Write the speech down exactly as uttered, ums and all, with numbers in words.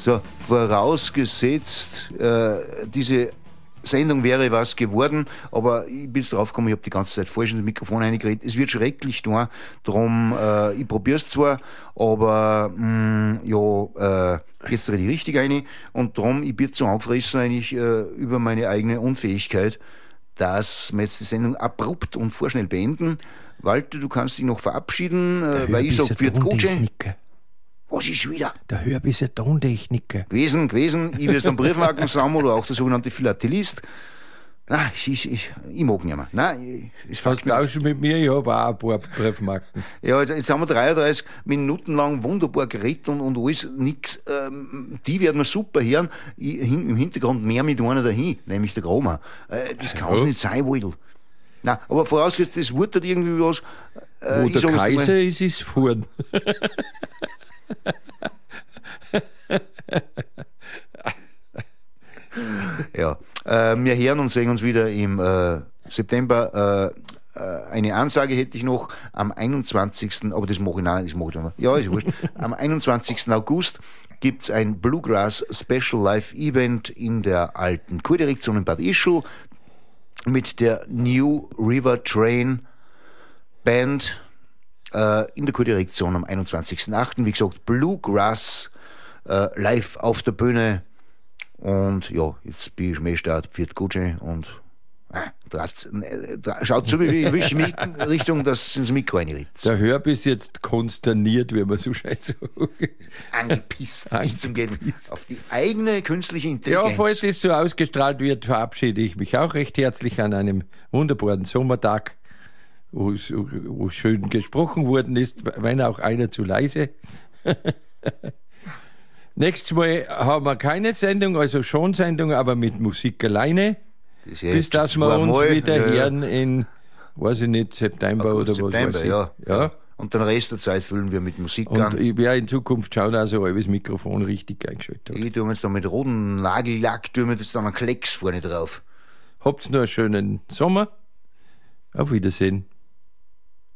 So, vorausgesetzt, äh, diese Sendung wäre was geworden, aber ich bin jetzt drauf gekommen, ich habe die ganze Zeit falsch in das Mikrofon reingeredet. Es wird schrecklich da, darum, äh, ich probiere es zwar, aber mh, ja, äh, jetzt rede ich richtig rein und darum, ich bin so angefressen eigentlich äh, über meine eigene Unfähigkeit, dass wir jetzt die Sendung abrupt und vorschnell beenden. Walter, du kannst dich noch verabschieden, äh, weil ich sage, wird gut. Was ist wieder? Der Hörbisser Tontechniker. Gewesen, gewesen. Ich will es dann Briefmarken sammeln oder auch der sogenannte Philatelist. Nein, ich, ich, ich, ich mag nicht mehr. Nein, ich, ich Hast tauschen mit mir? Ich habe auch ein paar Briefmarken. Ja, jetzt, jetzt haben wir dreiunddreißig Minuten lang wunderbar geredet und, und alles nix. Ähm, die werden wir super hören. Ich, hin, im Hintergrund mehr mit einer dahin, nämlich der Groma. Äh, das kann es ja nicht sein, Will. Nein, aber vorausgesetzt, das Wort hat irgendwie was. Äh, Wo der Kaiser ist, ist vorn. Ja, äh, wir hören und sehen uns wieder im äh, September. Äh, äh, eine Ansage hätte ich noch am einundzwanzigsten Aber das mache ich nicht, das mache ich nicht mehr. Ja, ist wurscht. Am einundzwanzigsten August gibt es ein Bluegrass Special Live Event in der alten Kurdirektion in Bad Ischl mit der New River Train Band äh, in der Kurdirektion am einundzwanzigsten achten Wie gesagt, Bluegrass äh, live auf der Bühne. Und ja, jetzt bin ich Schmähstart, Pfiat Gutsche und äh, dratz, äh, dratz, schaut zu, wie ich wische mich in Richtung, dass ins Mikro reinritzt. Der Hör bis jetzt konsterniert, wie man so schön sagt. Angepisst bis zum Gehen. Auf die eigene künstliche Intelligenz. Ja, falls das so ausgestrahlt wird, verabschiede ich mich auch recht herzlich an einem wunderbaren Sommertag, wo, wo schön gesprochen worden ist, wenn auch einer zu leise. Nächstes Mal haben wir keine Sendung, also schon Sendung, aber mit Musik alleine. Das bis dass wir uns Mal, wieder ja, hören in, weiß ich nicht, September August, oder was September, weiß ich. Ja. Ja. Und den Rest der Zeit füllen wir mit Musik und an. Ich werde in Zukunft schauen, dass ich das Mikrofon richtig eingeschaltet habe. Ich tue mir jetzt dann mit rotem Nagellack, tue mir jetzt dann einen Klecks vorne drauf. Habt noch einen schönen Sommer. Auf Wiedersehen.